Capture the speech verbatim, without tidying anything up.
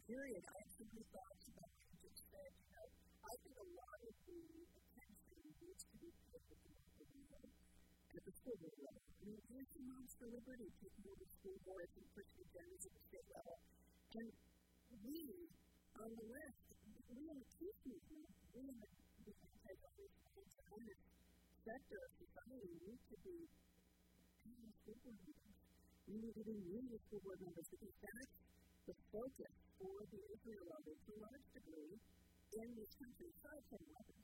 period, I have some good thoughts about what you just said. You know, I think a lot of the attention needs to be paid at the local level, at the school board level. I mean, there's some moms for liberty taking over school boards and pushing agendas at the state level. And we, on the left, we in the peace movement, we in the anti-government sector of society need to be paying school board members. We need to be meeting school board members because that's the focus for the Israel level to a large degree in these countries. So I tell you what,